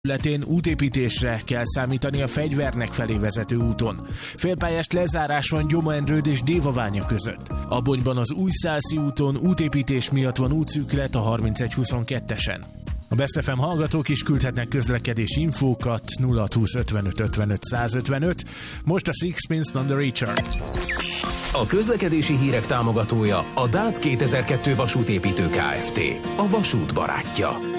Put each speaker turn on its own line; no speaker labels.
területén útépítésre kell számítani a Fegyvernek felé vezető úton. Félpályás lezárás van Gyomendrőd és Dévaványa között. Abonyban az Újszászi úton útépítés miatt van útszűkület a 3122-esen. A Best FM hallgatók is küldhetnek közlekedési infókat 0620 55 55 155. Most a Sixpence None the Richer.
A közlekedési hírek támogatója a DAT 2002 vasútépítő Kft. A vasút barátja.